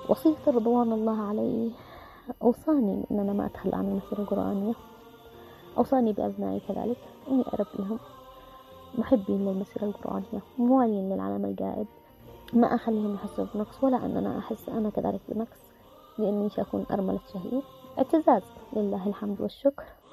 وصيته رضوان الله عليه أوصاني إن أنا ما أتخلى عن المسيرة القرآنية. أوصاني بأبنائي كذلك إني أربيهم محبين للمسيرة القرآنية، موالين للعالم القائد، ما أخليهم يحسوا بنقص ولا أن أنا أحس أنا كذلك بنقص، لأني سأكون أرملة شهيد. اعتزاز، لله الحمد والشكر.